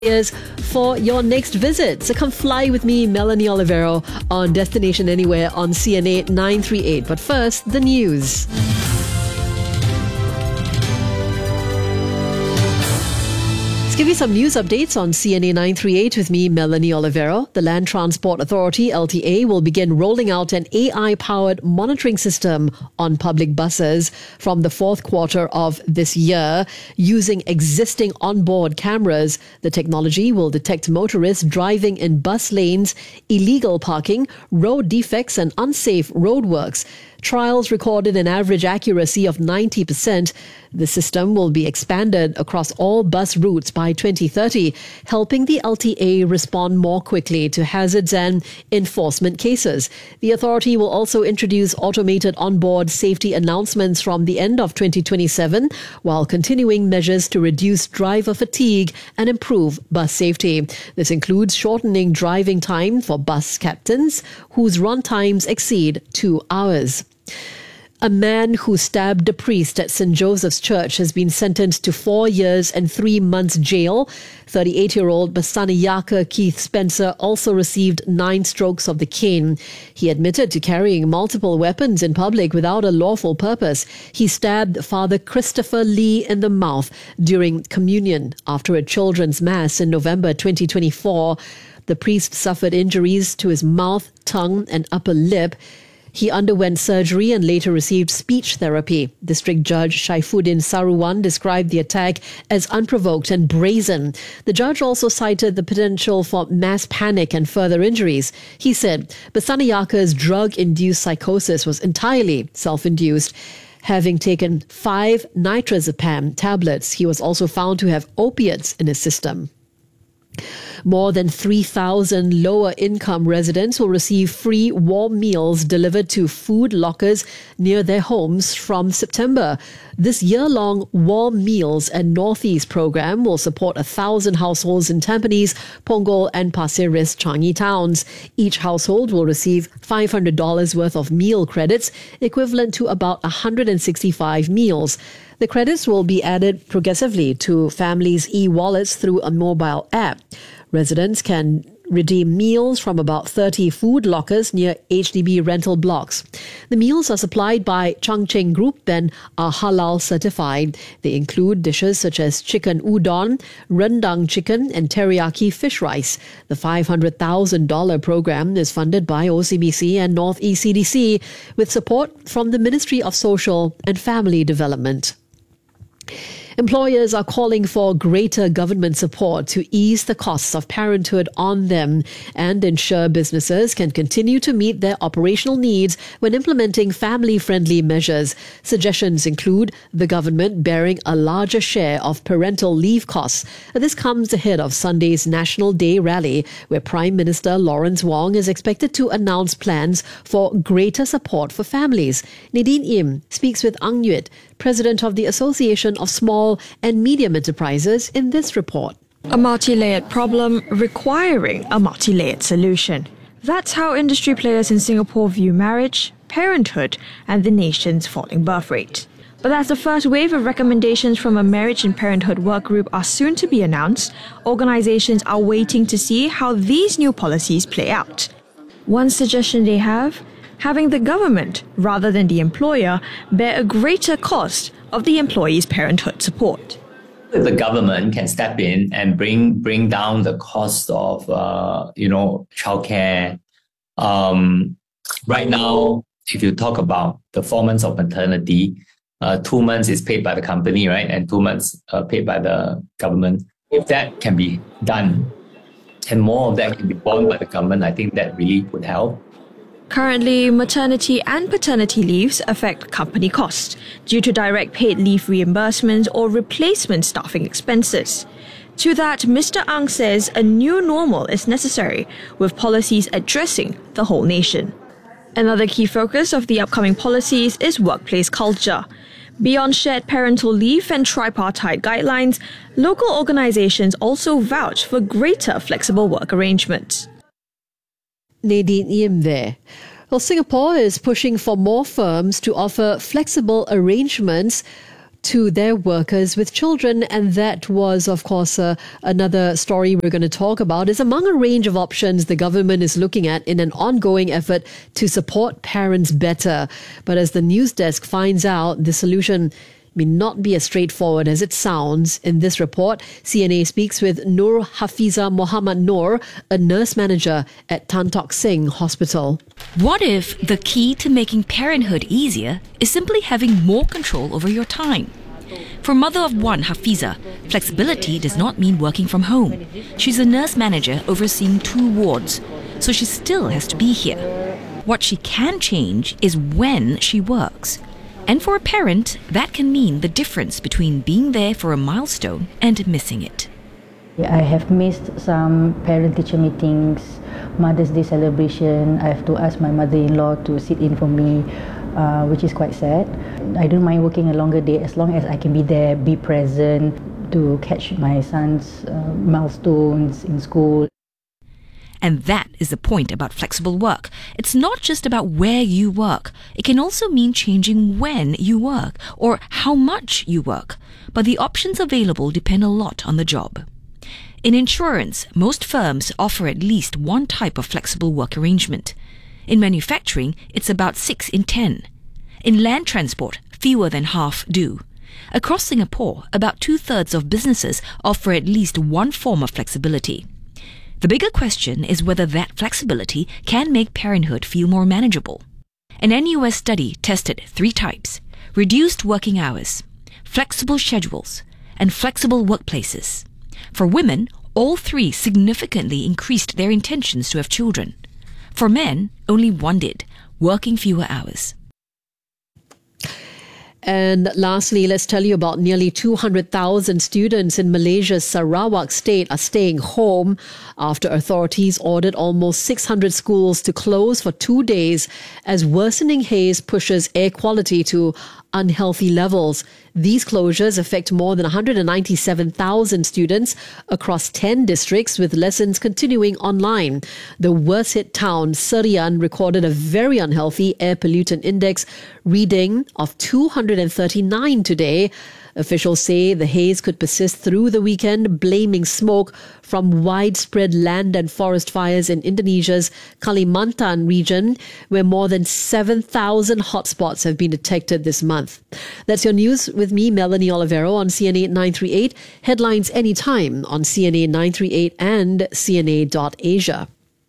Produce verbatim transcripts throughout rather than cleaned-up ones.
Is for your next visit. So come fly with me, Melanie Olivero, on Destination Anywhere on C N A nine three eight. But first, the news. Let's give you some news updates on C N A nine three eight with me, Melanie Olivero. The Land Transport Authority, L T A, will begin rolling out an A I-powered monitoring system on public buses from the fourth quarter of this year. Using existing onboard cameras, the technology will detect motorists driving in bus lanes, illegal parking, road defects, and unsafe roadworks. Trials recorded an average accuracy of ninety percent. The system will be expanded across all bus routes by twenty thirty, helping the L T A respond more quickly to hazards and enforcement cases. The authority will also introduce automated onboard safety announcements from the end of twenty twenty-seven, while continuing measures to reduce driver fatigue and improve bus safety. This includes shortening driving time for bus captains whose run times exceed two hours. A man who stabbed a priest at Saint Joseph's Church has been sentenced to four years and three months jail. thirty-eight-year-old Basanayaka Keith Spencer also received nine strokes of the cane. He admitted to carrying multiple weapons in public without a lawful purpose. He stabbed Father Christopher Lee in the mouth during communion after a children's mass in November twenty twenty-four. The priest suffered injuries to his mouth, tongue, and upper lip. He underwent surgery and later received speech therapy. District Judge Shaifuddin Saruwan described the attack as unprovoked and brazen. The judge also cited the potential for mass panic and further injuries. He said Basanayaka's drug-induced psychosis was entirely self-induced. Having taken five nitrazepam tablets, he was also found to have opiates in his system. More than three thousand lower-income residents will receive free warm meals delivered to food lockers near their homes from September. This year-long Warm Meals and Northeast program will support one thousand households in Tampines, Punggol and Pasir Ris Changi towns. Each household will receive five hundred dollars worth of meal credits, equivalent to about one hundred sixty-five meals. The credits will be added progressively to families' e-wallets through a mobile app. Residents can redeem meals from about thirty food lockers near H D B rental blocks. The meals are supplied by Changcheng Group and are halal certified. They include dishes such as chicken udon, rendang chicken, and teriyaki fish rice. The five hundred thousand dollars program is funded by O C B C and North East C D C with support from the Ministry of Social and Family Development. Employers are calling for greater government support to ease the costs of parenthood on them and ensure businesses can continue to meet their operational needs when implementing family-friendly measures. Suggestions include the government bearing a larger share of parental leave costs. This comes ahead of Sunday's National Day rally, where Prime Minister Lawrence Wong is expected to announce plans for greater support for families. Nadine Im speaks with Ang Yuet, President of the Association of Small and Medium Enterprises, in this report. A multi-layered problem requiring a multi-layered solution. That's how industry players in Singapore view marriage, parenthood, and the nation's falling birth rate. But as the first wave of recommendations from a marriage and parenthood work group are soon to be announced, organizations are waiting to see how these new policies play out. One suggestion they have: having the government, rather than the employer, bear a greater cost of the employee's parenthood support. If the government can step in and bring bring down the cost of uh, you know childcare, um, right now, if you talk about the four months of maternity, uh, two months is paid by the company, right, and two months uh, paid by the government. If that can be done, and more of that can be borne by the government, I think that really would help. Currently, maternity and paternity leaves affect company costs due to direct paid leave reimbursements or replacement staffing expenses. To that, Mister Ang says a new normal is necessary, with policies addressing the whole nation. Another key focus of the upcoming policies is workplace culture. Beyond shared parental leave and tripartite guidelines, local organizations also vouch for greater flexible work arrangements. Nadine Yim there. Well, Singapore is pushing for more firms to offer flexible arrangements to their workers with children. And that was, of course, uh, another story we're going to talk about, is among a range of options the government is looking at in an ongoing effort to support parents better. But as the news desk finds out, the solution may not be as straightforward as it sounds. In this report, C N A speaks with Nur Hafiza Muhammad Noor, a nurse manager at Tan Tock Seng Hospital. What if the key to making parenthood easier is simply having more control over your time? For mother of one, Hafiza, flexibility does not mean working from home. She's a nurse manager overseeing two wards, so she still has to be here. What she can change is when she works. And for a parent, that can mean the difference between being there for a milestone and missing it. I have missed some parent-teacher meetings, Mother's Day celebration. I have to ask my mother-in-law to sit in for me, uh, which is quite sad. I don't mind working a longer day as long as I can be there, be present, to catch my son's uh, milestones in school. And that is the point about flexible work. It's not just about where you work. It can also mean changing when you work or how much you work. But the options available depend a lot on the job. In insurance, most firms offer at least one type of flexible work arrangement. In manufacturing, it's about six in ten. In land transport, fewer than half do. Across Singapore, about two-thirds of businesses offer at least one form of flexibility. The bigger question is whether that flexibility can make parenthood feel more manageable. An N U S study tested three types: reduced working hours, flexible schedules, and flexible workplaces. For women, all three significantly increased their intentions to have children. For men, only one did, working fewer hours. And lastly, let's tell you about nearly two hundred thousand students in Malaysia's Sarawak state are staying home after authorities ordered almost six hundred schools to close for two days as worsening haze pushes air quality to unhealthy levels. These closures affect more than one hundred ninety-seven thousand students across ten districts, with lessons continuing online. The worst hit town, Serian, recorded a very unhealthy air pollutant index reading of two hundred thirty-nine today. Officials say the haze could persist through the weekend, blaming smoke from widespread land and forest fires in Indonesia's Kalimantan region, where more than seven thousand hotspots have been detected this month. That's your news with me, Melanie Olivero, on C N A nine thirty-eight. Headlines anytime on C N A nine thirty-eight and C N A dot Asia.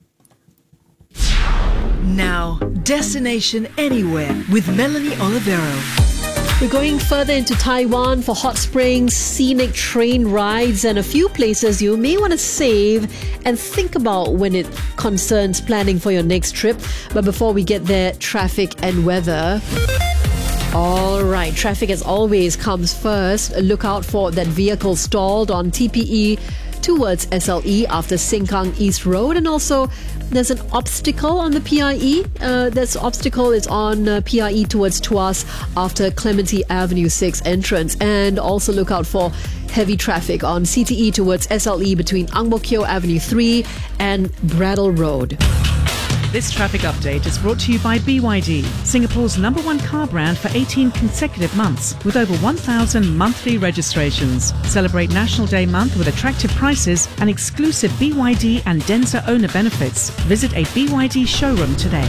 Now, Destination Anywhere with Melanie Olivero. We're going further into Taiwan for hot springs, scenic train rides, and a few places you may want to save and think about when it concerns planning for your next trip. But before we get there, traffic and weather. All right, traffic as always comes first. Look out for that vehicle stalled on T P E towards S L E after Sengkang East Road, and also there's an obstacle on the P I E. Uh, this obstacle is on uh, P I E towards Tuas after Clementi Avenue six entrance, and also look out for heavy traffic on C T E towards S L E between Ang Mo Kio Avenue three and Bradle Road. This traffic update is brought to you by B Y D, Singapore's number one car brand for eighteen consecutive months, with over one thousand monthly registrations. Celebrate National Day month with attractive prices and exclusive B Y D and Denza owner benefits. Visit a B Y D showroom today.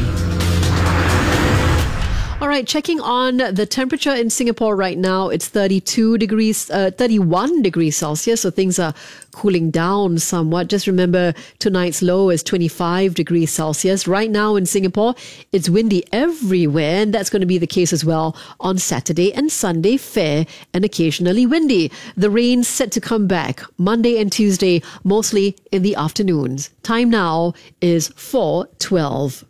All right, checking on the temperature in Singapore right now, it's thirty-two degrees, uh, thirty-one degrees Celsius, so things are cooling down somewhat. Just remember, tonight's low is twenty-five degrees Celsius. Right now in Singapore, it's windy everywhere, and that's going to be the case as well on Saturday and Sunday, fair and occasionally windy. The rain's set to come back Monday and Tuesday, mostly in the afternoons. Time now is four twelve.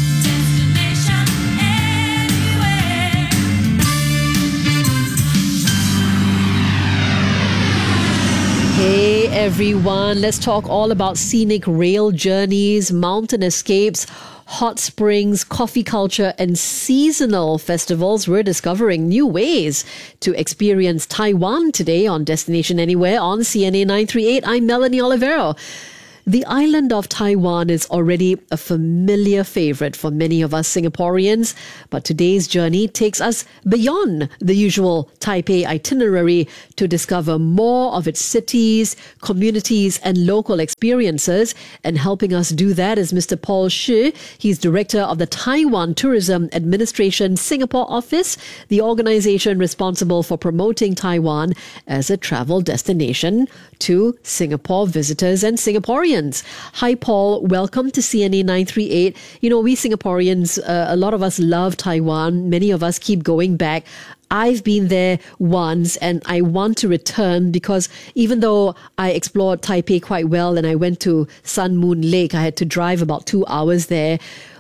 Hey everyone, let's talk all about scenic rail journeys, mountain escapes, hot springs, coffee culture, and seasonal festivals. We're discovering new ways to experience Taiwan today on Destination Anywhere on C N A nine thirty-eight. I'm Melanie Olivero. The island of Taiwan is already a familiar favorite for many of us Singaporeans, but today's journey takes us beyond the usual Taipei itinerary to discover more of its cities, communities, and local experiences. And helping us do that is Mister Paul Shi. He's director of the Taiwan Tourism Administration Singapore office, the organization responsible for promoting Taiwan as a travel destination to Singapore visitors and Singaporeans. Hi, Paul. Welcome to C N A nine three eight. You know, we Singaporeans, uh, a lot of us love Taiwan. Many of us keep going back. I've been there once and I want to return because even though I explored Taipei quite well and I went to Sun Moon Lake, I had to drive about two hours there.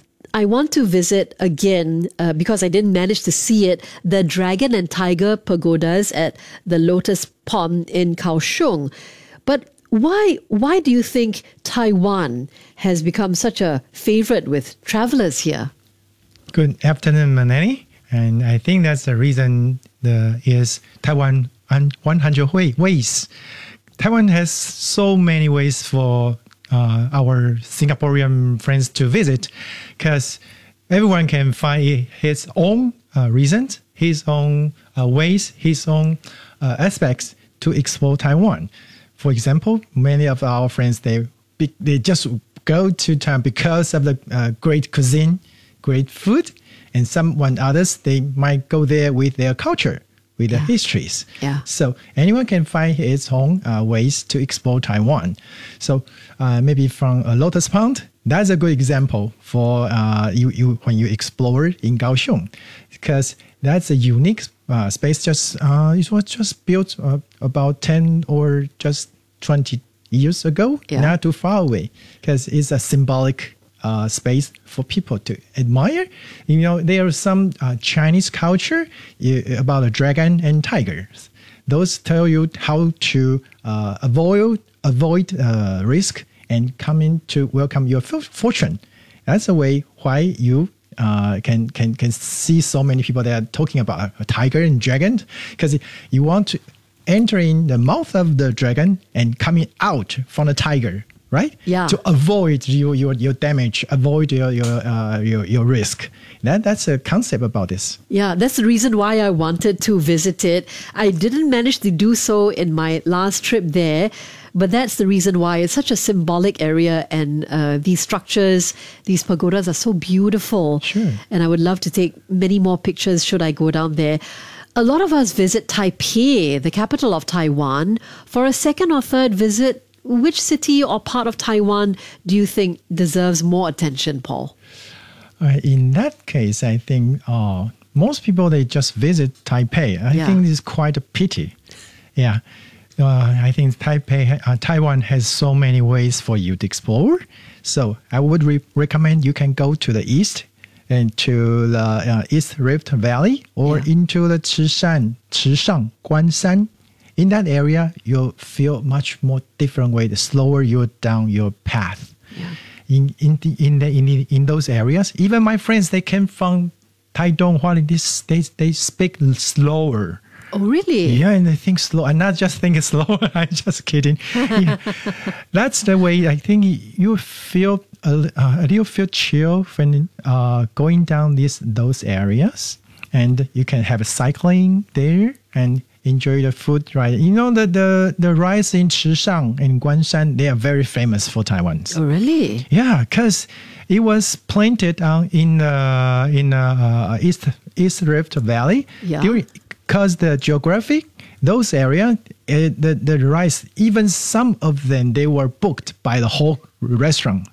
I want to visit again uh, because I didn't manage to see it, the Dragon and Tiger pagodas at the Lotus Pond in Kaohsiung. But Why why do you think Taiwan has become such a favorite with travelers here? Good afternoon, Melanie. And I think that's the reason the is Taiwan one hundred ways. Taiwan has so many ways for uh, our Singaporean friends to visit because everyone can find his own uh, reasons, his own uh, ways, his own uh, aspects to explore Taiwan. For example, many of our friends, they they just go to town because of the uh, great cuisine, great food, and someone others, they might go there with their culture, with yeah. their histories. Yeah. So anyone can find his own uh, ways to explore Taiwan. So uh, maybe from a Lotus Pond, that's a good example for uh, you, you when you explore in Kaohsiung, because that's a unique uh, space. Just uh, it was just built uh, about ten or just twenty years ago, yeah. not too far away, because it's a symbolic uh, space for people to admire. You know, there are some uh, Chinese culture uh, about a dragon and tigers. Those tell you how to uh, avoid avoid uh, risk and come in to welcome your fortune. That's a way why you uh, can can can see so many people that are talking about a tiger and dragon, because you want to enter in the mouth of the dragon and coming out from the tiger, right? Yeah. To avoid your your, your damage, avoid your your, uh, your your risk. That that's a concept about this. Yeah, that's the reason why I wanted to visit it. I didn't manage to do so in my last trip there, but that's the reason why it's such a symbolic area, and uh, these structures, these pagodas are so beautiful. Sure. And I would love to take many more pictures should I go down there. A lot of us visit Taipei, the capital of Taiwan, for a second or third visit. Which city or part of Taiwan do you think deserves more attention, Paul? Uh, in that case, I think uh, most people, they just visit Taipei. I Yeah. think this is quite a pity. Yeah. Uh, I think Taipei, uh, Taiwan has so many ways for you to explore. So I would re- recommend you can go to the east and to the uh, East Rift Valley or Yeah. into the Chishan, Chishang, Guanshan. In that area, you'll feel much more different way, the slower you're down your path. Yeah. In in the, in the, in the, in those areas, even my friends, they came from Taitung, while this they they speak slower. Oh, really? Yeah, and they think slow. And not just think slow. I'm just kidding. Yeah. That's the way I think you feel a, uh, you feel chill when uh, going down these those areas, and you can have a cycling there and enjoy the food. Right? You know the the the rice in Chishang and Guanshan, they are very famous for Taiwan. Oh, really? Yeah, because it was planted uh, in uh, in uh, East East Rift Valley. Yeah. During, because the geographic, those areas, uh, the, the rice, even some of them, they were booked by the whole restaurant.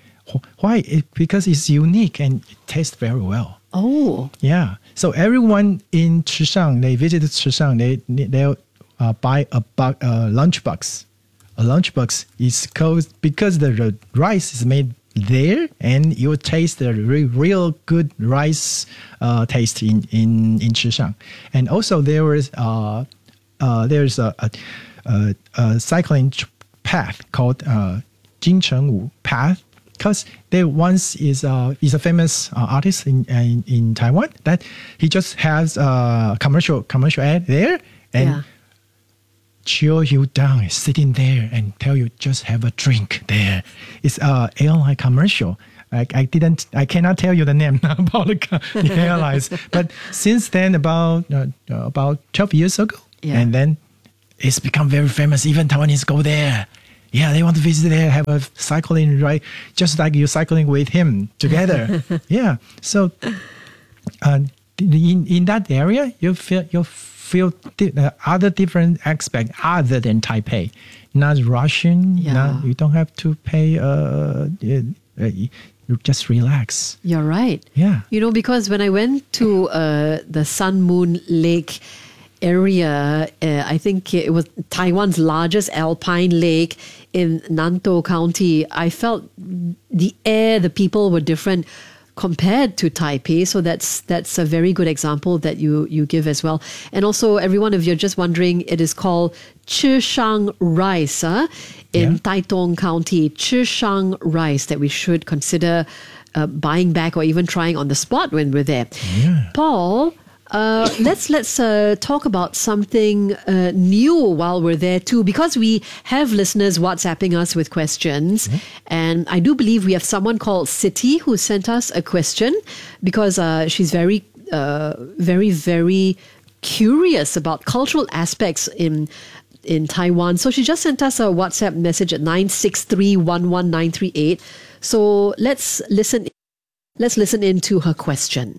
Why? It, because it's unique and it tastes very well. Oh. Yeah. So everyone in Chishang, they visited Chishang, they they uh, buy a, bu- a lunchbox. A lunchbox is called, because the, the rice is made there, and you taste the re- real good rice uh, taste in, in, in Chishang. And also there is uh, uh, there's a, a, a, a cycling path called uh, Jinchengwu Path, because there once is a, is a famous uh, artist in, in in Taiwan that he just has a commercial commercial ad there, and Yeah. chill you down, sitting there and tell you just have a drink there. It's a airline commercial. I, I didn't, I cannot tell you the name about the, the airlines. But since then, about uh, about twelve years ago, Yeah. and then it's become very famous. Even Taiwanese go there. Yeah, they want to visit there, have a cycling ride, just like you're cycling with him together. Yeah. So uh, in in that area, you feel you feel di- uh, other different aspect other than Taipei. Not Russian. Yeah. Not, you don't have to pay. Uh, uh, uh, you just relax. You're right. Yeah. You know, because when I went to uh, the Sun Moon Lake area, uh, I think it was Taiwan's largest alpine lake in Nantou County, I felt the air, the people were different compared to Taipei. So that's that's a very good example that you you give as well. And also, everyone, if you're just wondering, it is called Chishang rice huh? in Yeah. Taitung County. Chishang rice that we should consider uh, buying back or even trying on the spot when we're there. Yeah. Paul, uh, let's let's uh, talk about something uh, new while we're there too, because we have listeners WhatsApping us with questions, and I do believe we have someone called Siti who sent us a question because uh, she's very, uh, very, very curious about cultural aspects in in Taiwan. So she just sent us a WhatsApp message at nine six three one one nine three eight. So let's listen. Let's listen into her question.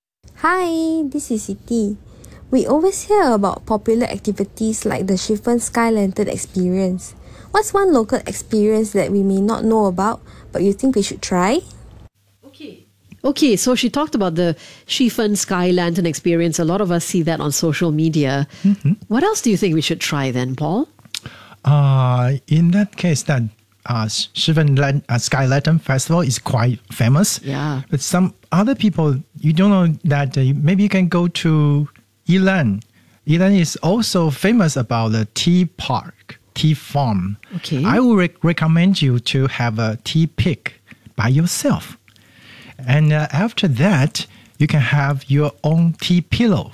Hi, this is Siti. We always hear about popular activities like the Shifen Sky Lantern experience. What's one local experience that we may not know about, but you think we should try? Okay. Okay, so she talked about the Shifen Sky Lantern experience. A lot of us see that on social media. What else do you think we should try then, Paul? Uh, in that case, that uh, Shifen Lan- uh, Sky Lantern Festival is quite famous. Yeah. But some other people, you don't know that uh, maybe you can go to Yilan. Yilan is also famous about the tea park, tea farm. Okay. I would rec- recommend you to have a tea pick by yourself. And uh, after that, you can have your own tea pillow.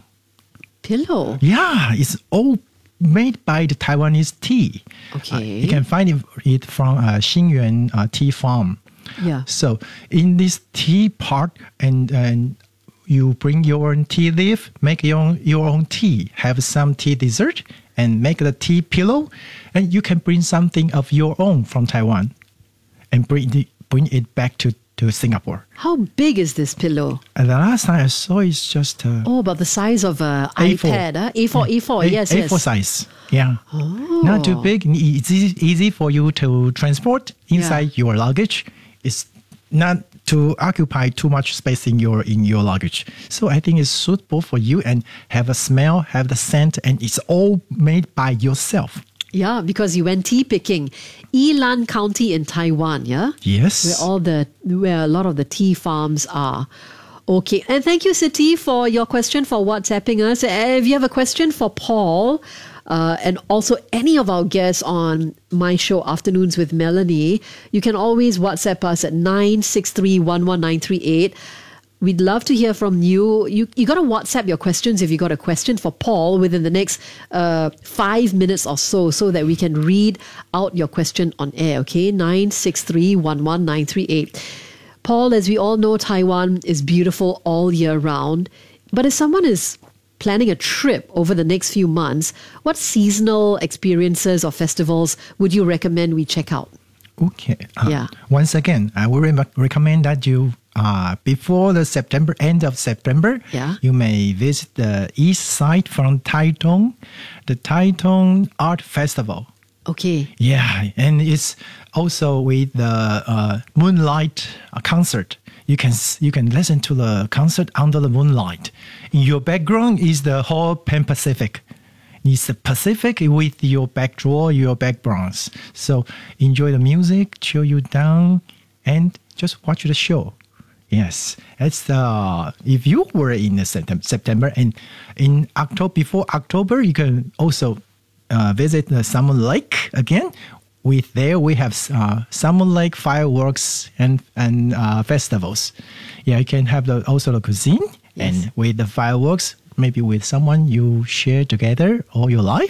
Pillow? Yeah, it's all made by the Taiwanese tea. Okay. Uh, you can find it, it from uh, Xingyuan uh, Tea Farm. Yeah. So in this tea park, and, and you bring your own tea leaf, make your own, your own tea, have some tea dessert, and make the tea pillow, and you can bring something of your own from Taiwan, and bring the, bring it back to, to Singapore. How big is this pillow? And the last time I saw it's just uh, Oh, about the size of an A four. iPad. Huh? A four, A four, A- yes, A yes. four size. Yeah. Oh. Not too big. It's easy, easy for you to transport inside your luggage. It's not to occupy too much space in your in your luggage. So I think it's suitable for you and have a smell, have the scent, and it's all made by yourself. Yeah, because you went tea picking. Yilan County in Taiwan, yeah? Yes. Where all the where a lot of the tea farms are. Okay, and thank you, Siti, for your question, for WhatsApping us. If you have a question for Paul, uh, and also any of our guests on my show, Afternoons with Melanie, you can always WhatsApp us at nine six three one one nine three eight. We'd love to hear from you. You you got to WhatsApp your questions if you got a question for Paul within the next uh, five minutes or so, so that we can read out your question on air. Okay, nine six three one one nine three eight. Paul, as we all know, Taiwan is beautiful all year round. But if someone is planning a trip over the next few months, what seasonal experiences or festivals would you recommend we check out? Okay. Uh, Yeah. Once again, I would re- recommend that you, uh, before the September, end of September, Yeah. you may visit the east side from Taitung, the Taitung Art Festival. Okay. Yeah, and it's also with the uh, moonlight uh, concert. You can s- you can listen to the concert under the moonlight. In your background is the whole Pan Pacific. It's the Pacific with your backdrop, your backgrounds. So enjoy the music, chill you down, and just watch the show. Yes, it's uh, if you were in the Septem- September and in October, before October, you can also uh, visit the Summer Lake again. With there, we have uh, Summer Lake fireworks and and uh, festivals. Yeah, you can have the, also the cuisine Yes. and with the fireworks, maybe with someone you share together all your life.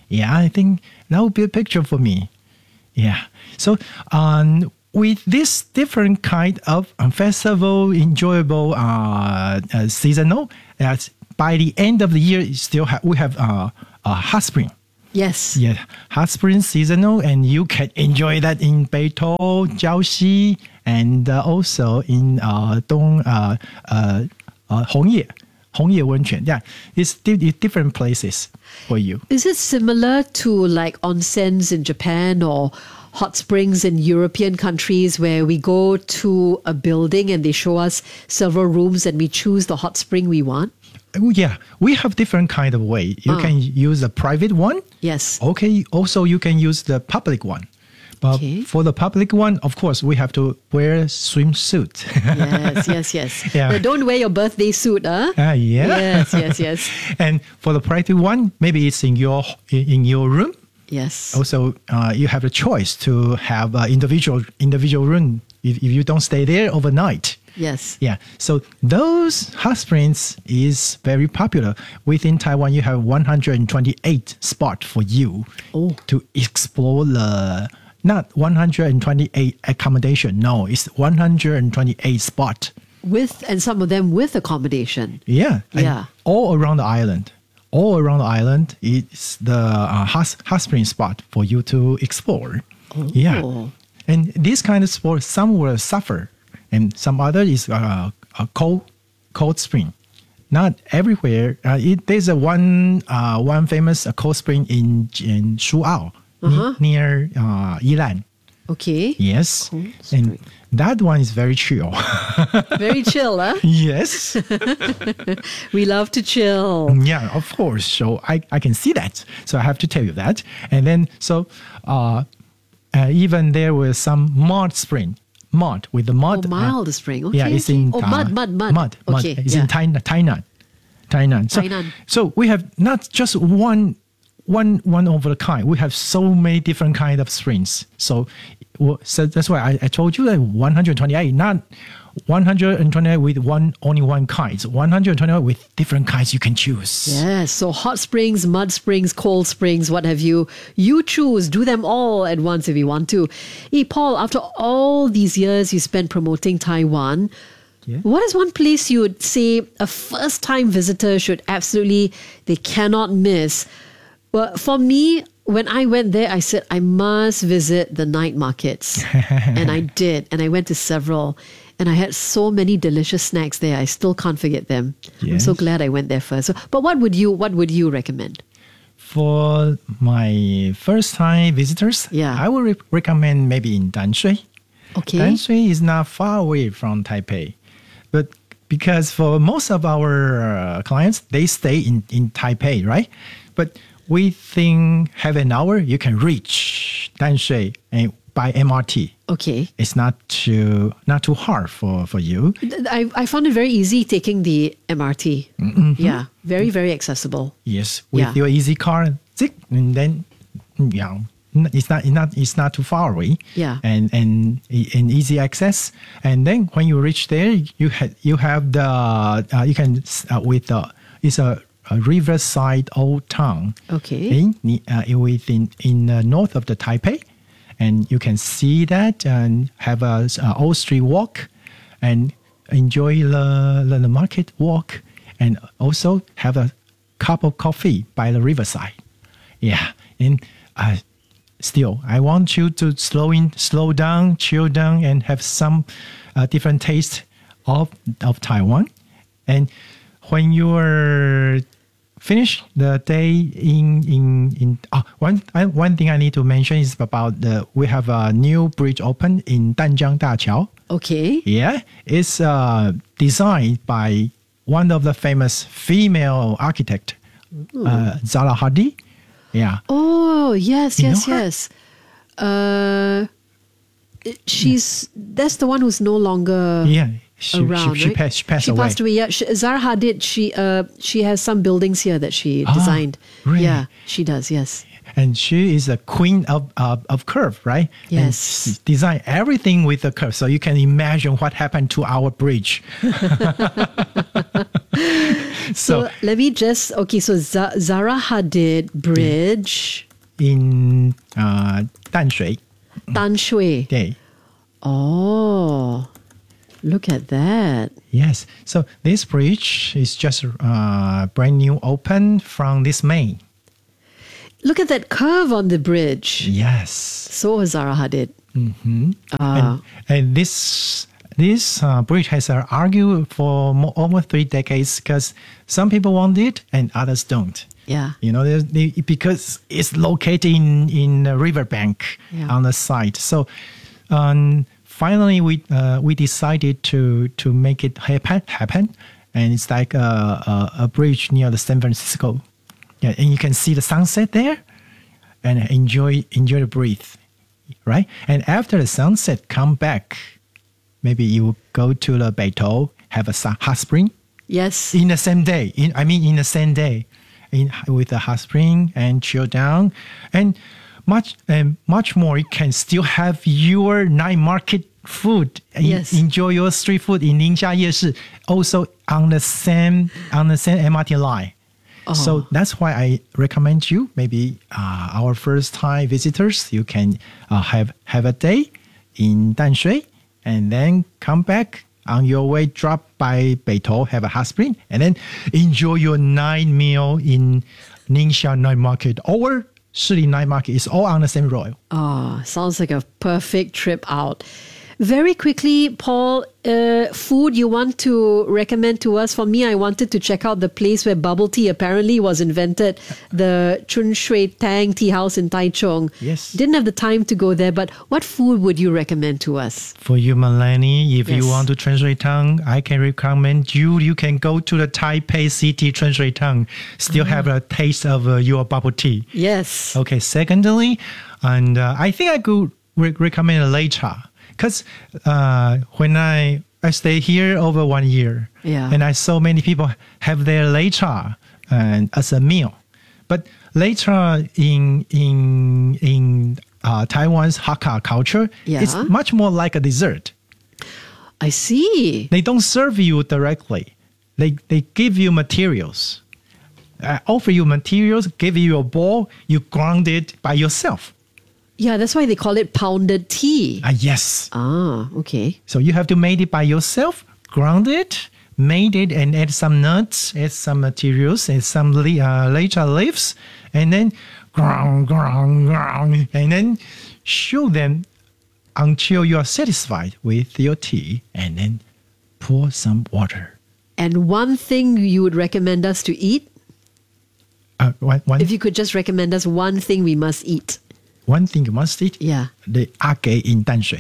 Yeah, I think that would be a picture for me. Yeah. So um, with this different kind of um, festival, enjoyable uh, uh, seasonal, uh, by the end of the year, still ha- we have uh, uh, hot spring. Yes. Yeah, hot spring seasonal, and you can enjoy that in Beitou, Jiaoxi, and uh, also in uh, Dong uh, uh, uh, Hongye, Hongye Wenquan. Yeah, it's, di- it's different places for you. Is it similar to like onsens in Japan or hot springs in European countries where we go to a building and they show us several rooms and we choose the hot spring we want? Oh, yeah, we have different kind of way. You Ah. can use a private one. Yes. Okay. Also, you can use the public one. But Okay. for the public one, of course, we have to wear swimsuit. Yes, yes, yes. Yeah. Now, don't wear your birthday suit, huh? Ah, yeah. Yes, yes, yes. And for the private one, maybe it's in your in your room. Yes. Also, uh, you have a choice to have an individual individual room if, if you don't stay there overnight. Yes. Yeah. So those hot springs is very popular. Within Taiwan, you have one hundred twenty-eight spots for you Oh. to explore the, not one hundred twenty-eight accommodation. No, it's one hundred twenty-eight spot. With, and some of them with accommodation. Yeah. and Yeah. All around the island. All around the island, it's the uh, hot, hot spring spot for you to explore. Oh. Yeah. And this kind of sport, some will suffer, and some other is uh, a cold, cold spring. Not everywhere. Uh, it, there's a one, uh, one famous uh, cold spring in in Shuao, Uh-huh. ne- near uh, Yilan. Okay. Yes, Cold and spring. that one is very chill. Very chill, huh? Yes. We love to chill. Yeah, of course. So I, I can see that. So I have to tell you that. And then, so uh, uh, even there was some mud spring, mud with the mud. Oh, mild spring. Okay. Yeah, it's okay. in Oh, uh, mud, mud, mud. Mud, mud. Okay. It's yeah. in Tainan. Tainan. Tainan. So, Tainan. so we have not just one, one, one of a kind. We have so many different kind of springs. So, well, so that's why I, I told you that one hundred twenty-eight, not one hundred twenty-eight with one only one kind. It's one hundred twenty-eight with different kinds you can choose. Yes, so hot springs, mud springs, cold springs, what have you. You choose, do them all at once if you want to. Hey, Paul, after all these years you spent promoting Taiwan, Yeah. what is one place you would say a first-time visitor should absolutely, they cannot miss? Well, for me, when I went there, I said, I must visit the night markets. And I did. And I went to several. And I had so many delicious snacks there. I still can't forget them. I'm so Yes. glad I went there first. So, but what would you what would you recommend? For my first time visitors, Yeah. I would re- recommend maybe in Danshui. Okay. Danshui is not far away from Taipei, but because for most of our uh, clients, they stay in, in Taipei, right? But we think half an hour you can reach Danshui and by M R T. Okay. It's not too not too hard for, for you. I, I found it very easy taking the M R T. Yeah. Very, very accessible. Yes, with Yeah. your easy car, zick, and then yeah, n- it's not it's not it's not too far away. Yeah. and and and easy access. And then when you reach there, you had you have the uh, you can uh, with the it's a, a riverside old town. Okay. In uh, within in the north of the Taipei, and you can see that and have a, a old street walk, and enjoy the, the the market walk, and also have a cup of coffee by the riverside. Yeah, and uh, still, I want you to slow in, slow down, chill down, and have some uh, different taste of of Taiwan. And when you are finish the day in in in oh, one I, one thing I need to mention is about the we have a new bridge open in Danjiang Daqiao. Okay. Yeah, it's uh, designed by one of the famous female architect, uh, Zaha Hadid. Yeah. Oh, yes, You yes, know her? yes. Uh, she's, that's the one who's no longer Yeah. She, around, she, she, right? passed, she passed she away. passed away. Yeah, she, Zaha Hadid. She uh she has some buildings here that she Ah, designed. really? Yeah, she does. Yes. And she is a queen of of, of curve, right? And Yes. she designed everything with the curve, so you can imagine what happened to our bridge. So, So let me just, okay, so Z- Zaha Hadid Bridge, in uh, 淡水, Tan Shui. okay. Oh, look at that. Yes. So this bridge is just uh, brand new open from this May. Look at that curve on the bridge. Yes. So Zaha Hadid. Mm-hmm. Ah. And, and this this uh, bridge has uh, argued for mo- almost three decades because some people want it and others don't. Yeah. You know, there's the, because it's located in in a riverbank Yeah. on the side. So um, finally, we uh, we decided to to make it happen happen, and it's like a, a, a bridge near the San Francisco. Yeah, and you can see the sunset there, and enjoy enjoy the breeze, right? And after the sunset, come back. Maybe you go to the Beitou, have a sa- hot spring Yes. in the same day. In I mean, in the same day, in with the hot spring and chill down, and much and much more. You can still have your night market food. and Yes. Enjoy your street food in Ningxia Yeshi, also on the same on the same M R T line. So that's why I recommend you. Maybe uh, our first time visitors, you can uh, have have a day in Danshui, and then come back on your way. Drop by Beitou, have a hot spring, and then enjoy your night meal in Ningxia Night Market or Shili Night Market. It's all on the same road. Oh, sounds like a perfect trip out. Very quickly, Paul, uh, food you want to recommend to us? For me, I wanted to check out the place where bubble tea apparently was invented, the Chun Shui Tang Tea House in Taichung. Yes. Didn't have the time to go there, but what food would you recommend to us? For you, Melanie, if Yes. you want to translate tongue, I can recommend you. You can go to the Taipei City translate tongue. Still have a taste of uh, your bubble tea. Yes. Okay. Secondly, and uh, I think I could re- recommend a lei cha because uh, when I I stay here over one year, Yeah. and I saw many people have their lei cha and as a meal, but lei cha in in in uh, Taiwan's Hakka culture, it's Yeah. much more like a dessert. I see. They don't serve you directly. They they give you materials. Uh, offer you materials, give you a bowl, you ground it by yourself. Yeah, that's why they call it pounded tea. Ah, yes. Ah, okay. So you have to make it by yourself, ground it, made it, and add some nuts, add some materials, and some le- uh, lecha leaves, and then ground, ground, ground, and then show them until you are satisfied with your tea, and then pour some water. And one thing you would recommend us to eat? Uh, one, one, If you could just recommend us one thing we must eat. one thing you must eat, Yeah. the ake in Danshui.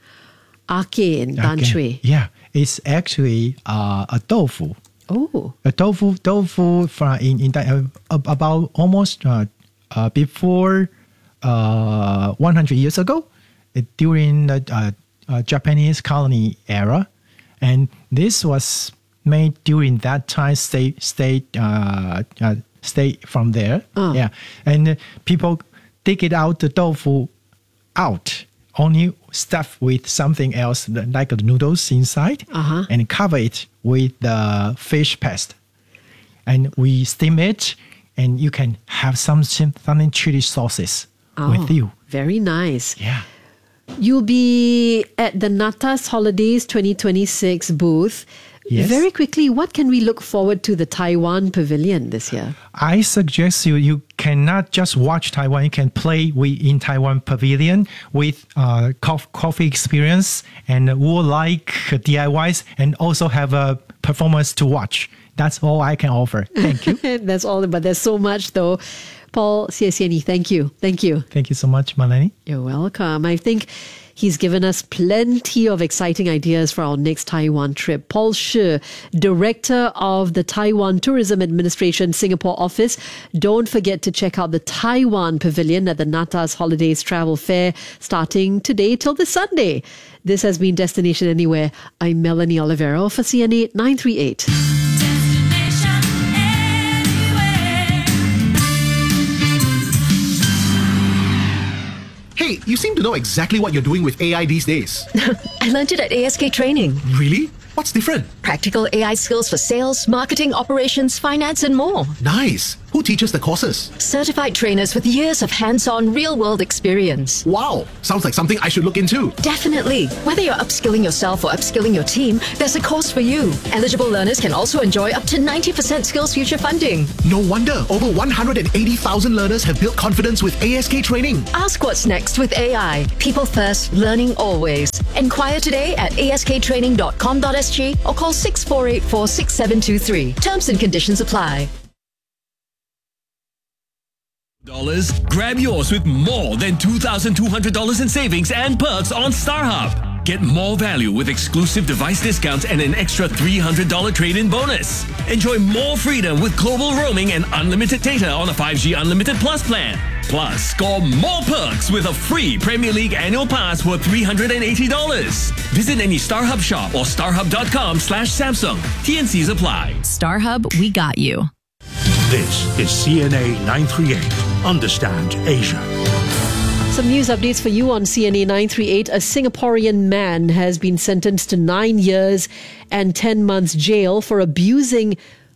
Ake in Danshui. Okay. Yeah, it's actually uh, a tofu. Oh. A tofu, tofu from in, in uh, about almost uh, uh, before uh, one hundred years ago, uh, during the uh, uh, Japanese colony era, and this was made during that time. Stay, stay, uh, uh, stay from there. Uh. Yeah, and uh, people dig it out the tofu out, only stuffed with something else like the noodles inside, Uh-huh. and cover it with the fish paste. And we steam it, and you can have some sim- something chili sauces with Oh, you. Very nice. Yeah. You'll be at the Natas Holidays twenty twenty-six booth. Yes. Very quickly, what can we look forward to the Taiwan Pavilion this year? I suggest you you cannot just watch Taiwan. You can play with in Taiwan Pavilion with uh, cof- coffee experience and wool-like D I Ys, and also have a performance to watch. That's all I can offer. Thank you. That's all, but there's so much though. Paul Siesieni, thank you. Thank you. Thank you so much, Melanie. You're welcome. I think he's given us plenty of exciting ideas for our next Taiwan trip. Paul Shi, Director of the Taiwan Tourism Administration Singapore office. Don't forget to check out the Taiwan Pavilion at the Natas Holidays Travel Fair starting today till this Sunday. This has been Destination Anywhere. I'm Melanie Olivero for C N A nine three eight. Hey, you seem to know exactly what you're doing with A I these days. I learned it at A S K training. Really? What's different? Practical A I skills for sales, marketing, operations, finance, and more. Nice. Who teaches the courses? Certified trainers with years of hands-on real-world experience. Wow. Sounds like something I should look into. Definitely. Whether you're upskilling yourself or upskilling your team, there's a course for you. Eligible learners can also enjoy up to ninety percent SkillsFuture funding. No wonder. Over one hundred eighty thousand learners have built confidence with A S K training. Ask what's next with A I. People first, learning always. Enquire today at a s k training dot com dot s g or call six four eight four six seven two three. Terms and conditions apply. Dollars, grab yours with more than two thousand two hundred dollars in savings and perks on StarHub. Get more value with exclusive device discounts and an extra three hundred dollars trade-in bonus. Enjoy more freedom with global roaming and unlimited data on a five G Unlimited Plus plan. Plus, score more perks with a free Premier League annual pass worth three hundred eighty dollars. Visit any StarHub shop or starhub.com slash Samsung. T N Cs apply. StarHub, we got you. This is C N A nine thirty-eight. Understand Asia. Some news updates for you on C N A nine thirty-eight. A Singaporean man has been sentenced to nine years and ten months jail for abusing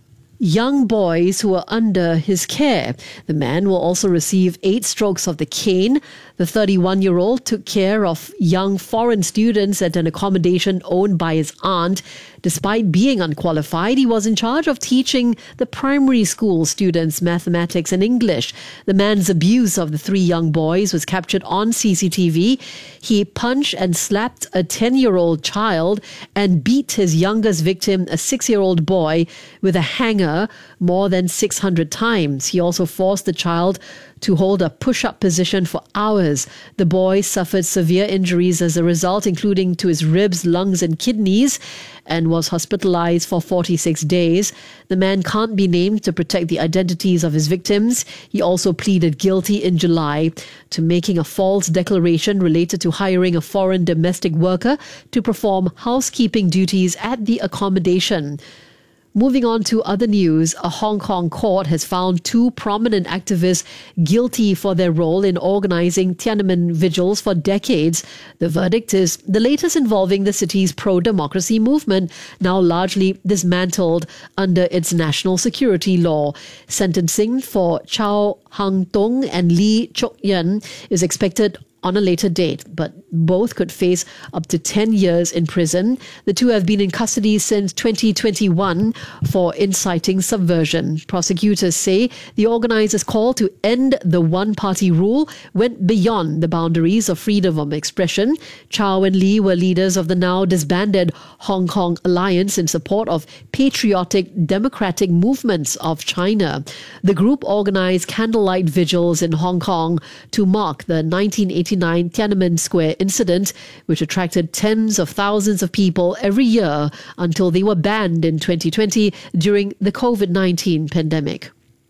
young boys who are under his care. The man will also receive eight strokes of the cane. The thirty-one-year-old took care of young foreign students at an accommodation owned by his aunt. Despite being unqualified, he was in charge of teaching the primary school students mathematics and English. The man's abuse of the three young boys was captured on C C T V. He punched and slapped a ten-year-old child and beat his youngest victim, a six-year-old boy, with a hanger more than six hundred times. He also forced the child to hold a push-up position for hours. The boy suffered severe injuries as a result, including to his ribs, lungs and kidneys, and was hospitalized for forty-six days. The man can't be named to protect the identities of his victims. He also pleaded guilty in July to making a false declaration related to hiring a foreign domestic worker to perform housekeeping duties at the accommodation. Moving on to other news, a Hong Kong court has found two prominent activists guilty for their role in organizing Tiananmen vigils for decades. The verdict is the latest involving the city's pro-democracy movement, now largely dismantled under its national security law. Sentencing for Chow Hang Tung and Lee Chok Yen is expected on a later date, but both could face up to ten years in prison. The two have been in custody since twenty twenty-one for inciting subversion. Prosecutors say the organizers' call to end the one-party rule went beyond the boundaries of freedom of expression. Chow and Lee were leaders of the now disbanded Hong Kong Alliance in support of patriotic democratic movements of China. The group organized candlelight vigils in Hong Kong to mark the nineteen eighty-nine Tiananmen Square incident, which attracted tens of thousands of people every year until they were banned in twenty twenty during the COVID nineteen pandemic.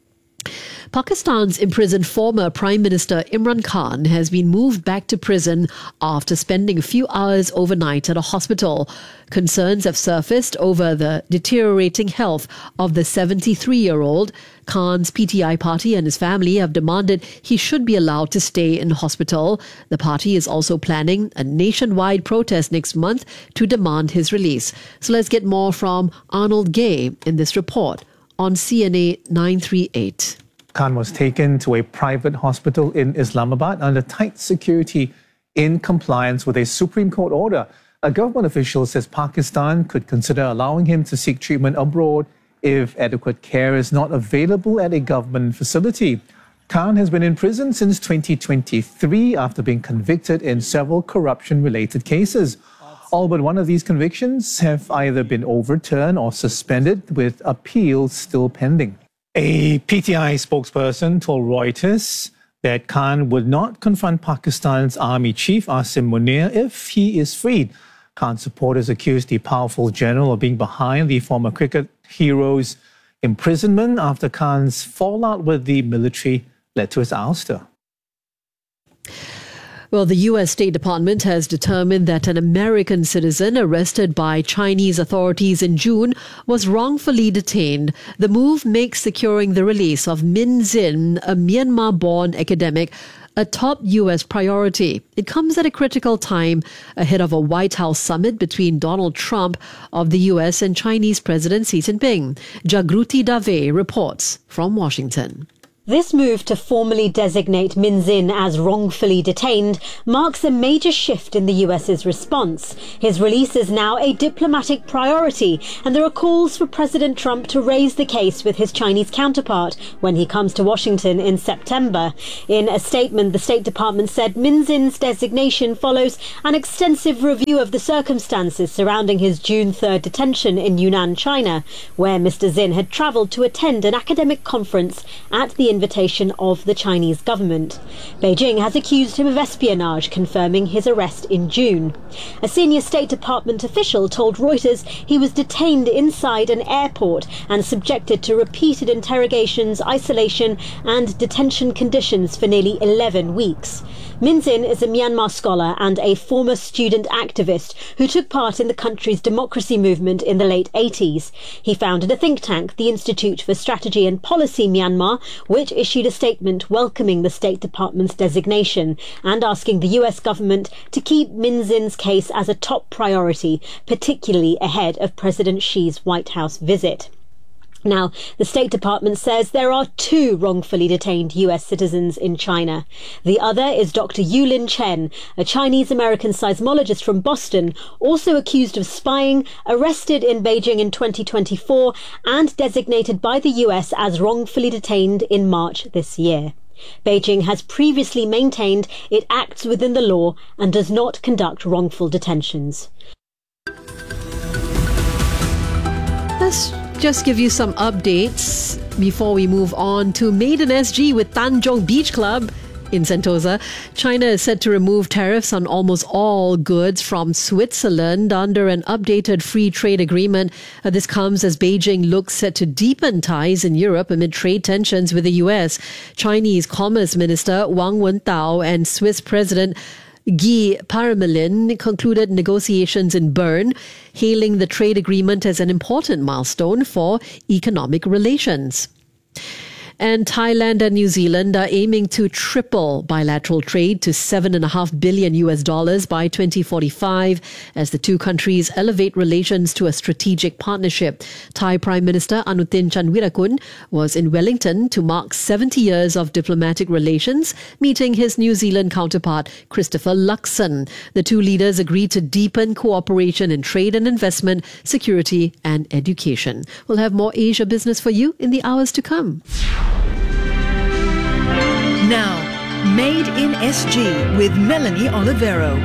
Pakistan's imprisoned former Prime Minister Imran Khan has been moved back to prison after spending a few hours overnight at a hospital. Concerns have surfaced over the deteriorating health of the seventy-three-year-old. Khan's P T I party and his family have demanded he should be allowed to stay in hospital. The party is also planning a nationwide protest next month to demand his release. So let's get more from Arnold Gay in this report on C N A nine thirty-eight. Khan was taken to a private hospital in Islamabad under tight security in compliance with a Supreme Court order. A government official says Pakistan could consider allowing him to seek treatment abroad if adequate care is not available at a government facility. Khan has been in prison since twenty twenty-three after being convicted in several corruption-related cases. All but one of these convictions have either been overturned or suspended, with appeals still pending. A P T I spokesperson told Reuters that Khan would not confront Pakistan's army chief Asim Munir if he is freed. Khan supporters accused the powerful general of being behind the former cricket hero's imprisonment after Khan's fallout with the military led to his ouster. Well, the U S State Department has determined that an American citizen arrested by Chinese authorities in June was wrongfully detained. The move makes securing the release of Min Zin, a Myanmar-born academic, a top U S priority. It comes at a critical time ahead of a White House summit between Donald Trump of the U S and Chinese President Xi Jinping. Jagruti Dave reports from Washington. This move to formally designate Min Zin as wrongfully detained marks a major shift in the U S's response. His release is now a diplomatic priority, and there are calls for President Trump to raise the case with his Chinese counterpart when he comes to Washington in September. In a statement, the State Department said Min Zin's designation follows an extensive review of the circumstances surrounding his June third detention in Yunnan, China, where Mister Zin had travelled to attend an academic conference at the invitation of the Chinese government. Beijing has accused him of espionage, confirming his arrest in June. A senior State Department official told Reuters he was detained inside an airport and subjected to repeated interrogations, isolation and detention conditions for nearly eleven weeks. Min Zin is a Myanmar scholar and a former student activist who took part in the country's democracy movement in the late eighties. He founded a think tank, the Institute for Strategy and Policy Myanmar, which issued a statement welcoming the State Department's designation and asking the U S government to keep Min Zin's case as a top priority, particularly ahead of President Xi's White House visit. Now, the State Department says there are two wrongfully detained U S citizens in China. The other is Doctor Yulin Chen, a Chinese-American seismologist from Boston, also accused of spying, arrested in Beijing in twenty twenty-four and designated by the U S as wrongfully detained in March this year. Beijing has previously maintained it acts within the law and does not conduct wrongful detentions. Let's just give you some updates before we move on to Made in S G with Tanjong Beach Club in Sentosa. China is set to remove tariffs on almost all goods from Switzerland under an updated free trade agreement. Uh, this comes as Beijing looks set to deepen ties in Europe amid trade tensions with the U S. Chinese Commerce Minister Wang Wentao and Swiss President Guy Parmelin concluded negotiations in Bern, hailing the trade agreement as an important milestone for economic relations. And Thailand and New Zealand are aiming to triple bilateral trade to seven point five billion U S dollars by twenty forty-five as the two countries elevate relations to a strategic partnership. Thai Prime Minister Anutin Chanvirakul was in Wellington to mark seventy years of diplomatic relations, meeting his New Zealand counterpart Christopher Luxon. The two leaders agreed to deepen cooperation in trade and investment, security and education. We'll have more Asia business for you in the hours to come. Now, Made in S G with Melanie Olivero.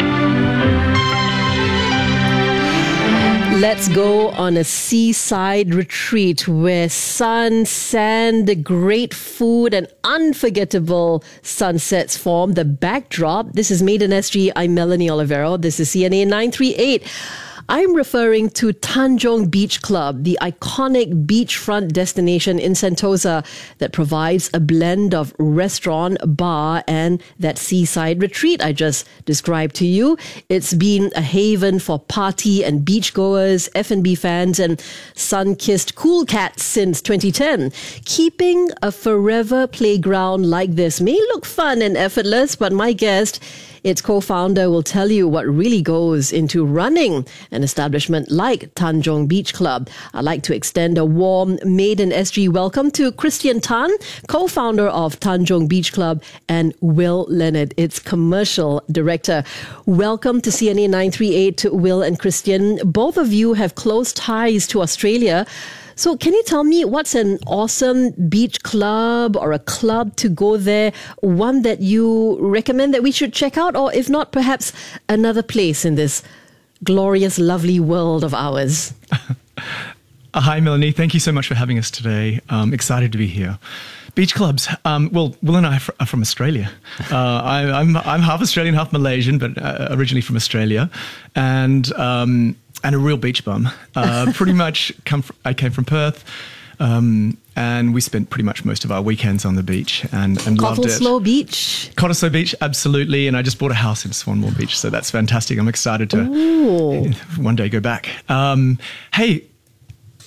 Let's go on a seaside retreat where sun, sand, great food and unforgettable sunsets form the backdrop. This is Made in S G. I'm Melanie Olivero. This is C N A nine three eight. I'm referring to Tanjong Beach Club, the iconic beachfront destination in Sentosa that provides a blend of restaurant, bar, and that seaside retreat I just described to you. It's been a haven for party and beachgoers, F and B fans, and sun-kissed cool cats since twenty ten. Keeping a forever playground like this may look fun and effortless, but my guest, its co-founder, will tell you what really goes into running an establishment like Tanjong Beach Club. I'd like to extend a warm Made in S G welcome to Christian Tan, co-founder of Tanjong Beach Club, and Will Leonard, its commercial director. Welcome to C N A nine three eight, Will and Christian. Both of you have close ties to Australia. So can you tell me what's an awesome beach club or a club to go there, one that you recommend that we should check out, or if not, perhaps another place in this glorious, lovely world of ours? Uh, hi, Melanie. Thank you so much for having us today. Um, excited to be here. Beach clubs. Um, well, Will and I are from Australia. Uh, I, I'm I'm half Australian, half Malaysian, but uh, originally from Australia, and um, and a real beach bum. Uh, pretty much, come from, I came from Perth, um, and we spent pretty much most of our weekends on the beach and, and loved it. Cottesloe Beach. Cottesloe Beach, absolutely. And I just bought a house in Swanmore Beach, so that's fantastic. I'm excited to Ooh. one day go back. Um, hey.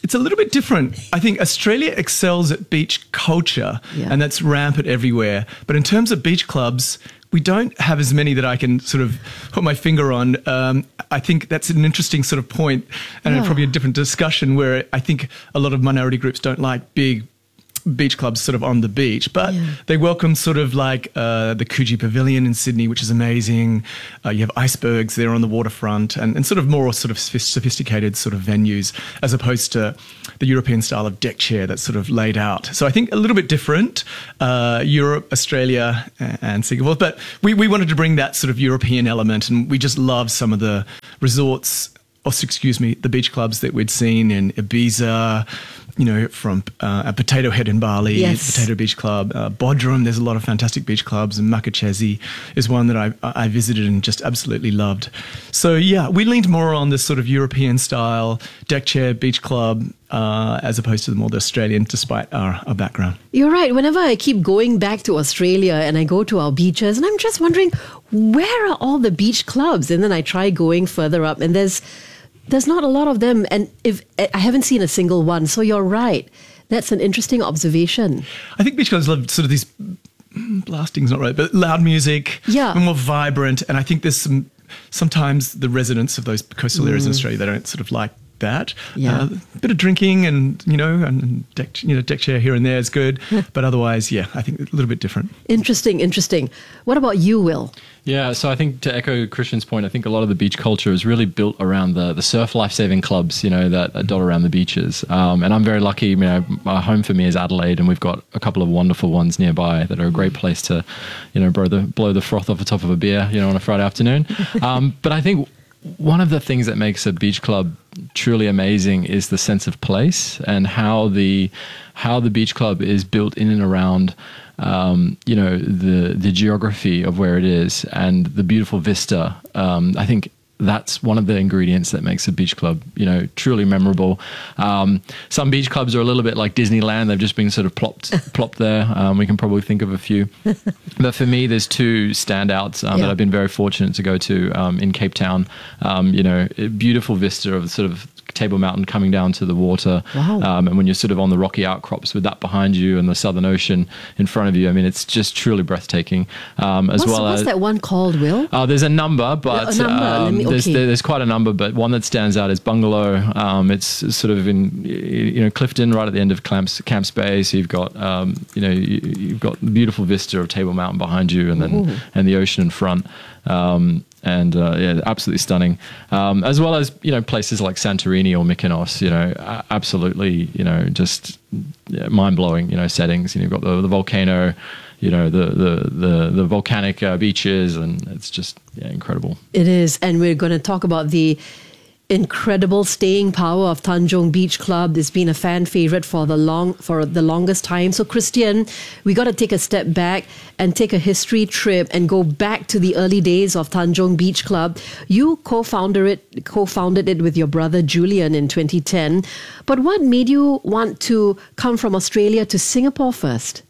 it's a little bit different. I think Australia excels at beach culture, Yeah. and that's rampant everywhere. But in terms of beach clubs, we don't have as many that I can sort of put my finger on. Um, I think that's an interesting sort of point, and Yeah. probably a different discussion where I think a lot of minority groups don't like big beach clubs sort of on the beach, but Yeah. they welcome sort of like uh, the Coogee Pavilion in Sydney, which is amazing. Uh, you have icebergs there on the waterfront, and, and sort of more sort of sophis- sophisticated sort of venues, as opposed to the European style of deck chair that's sort of laid out. So I think a little bit different, uh, Europe, Australia, a- and Singapore. But we, we wanted to bring that sort of European element, and we just love some of the resorts, or excuse me, the beach clubs that we'd seen in Ibiza, you know, from uh, Potato Head in Bali, Yes. Potato Beach Club, uh, Bodrum. There's a lot of fantastic beach clubs, and Makachesi is one that I, I visited and just absolutely loved. So yeah, we leaned more on this sort of European style deck chair beach club uh, as opposed to the more the Australian, despite our, our background. You're right. Whenever I keep going back to Australia and I go to our beaches, and I'm just wondering, where are all the beach clubs? And then I try going further up, and there's there's not a lot of them. And if I haven't seen a single one, so you're right. That's an interesting observation. I think beach clubs love sort of these blasting's not right, but loud music, Yeah. more vibrant. And I think there's some sometimes the residents of those coastal areas in Mm. Australia, they don't sort of like that. Yeah. Uh, a bit of drinking and, you know, and deck, you know, deck chair here and there is good. But otherwise, yeah, I think a little bit different. Interesting, interesting. What about you, Will? Yeah, so I think to echo Christian's point, I think a lot of the beach culture is really built around the, the surf life-saving clubs, you know, that, that dot around the beaches. Um, and I'm very lucky, you know, my home for me is Adelaide, and we've got a couple of wonderful ones nearby that are a great place to, you know, blow the, blow the froth off the top of a beer, you know, on a Friday afternoon. Um, but I think one of the things that makes a beach club truly amazing is the sense of place, and how the how the beach club is built in and around um, you know the the geography of where it is and the beautiful vista. Um, I think that's one of the ingredients that makes a beach club, you know, truly memorable. Um, some beach clubs are a little bit like Disneyland; they've just been sort of plopped plopped there. Um, we can probably think of a few, but for me, there's two standouts um, Yeah. that I've been very fortunate to go to um, in Cape Town. Um, you know, a beautiful vista of sort of Table Mountain coming down to the water. Wow. Um, and when you're sort of on the rocky outcrops with that behind you and the Southern Ocean in front of you, I mean, it's just truly breathtaking. Um, as what's, well what's as that one called, Will? uh, there's a number, but A number, let um, me- there's, okay. there- there's quite a number, but one that stands out is Bungalow. Um, it's sort of in, you know, Clifton, right at the end of Camps, Camps Bay. So you've got, um, you know, you, you've got the beautiful vista of Table Mountain behind you, and then Ooh. and the ocean in front. Um, and uh, yeah, absolutely stunning. Um, as well as, you know, places like Santorini or Mykonos, you know, a- absolutely, you know, just yeah, mind blowing, you know, settings. You know, you've got the, the volcano, you know, the the the, the volcanic uh, beaches, and it's just yeah, incredible. It is, and we're going to talk about the incredible staying power of Tanjong Beach Club. It's been a fan favorite for the long for the longest time. So, Christian, we got to take a step back and take a history trip and go back to the early days of Tanjong Beach Club. You co-founded it, co-founded it with your brother Julian in twenty ten. But what made you want to come from Australia to Singapore first?